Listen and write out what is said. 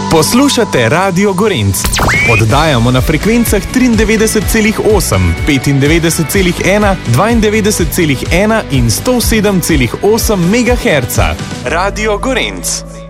Poslušate Radio Gorenc. Oddajamo na frekvencah 93,8, 95,1, 92,1 in 107,8 MHz. Radio Gorenc.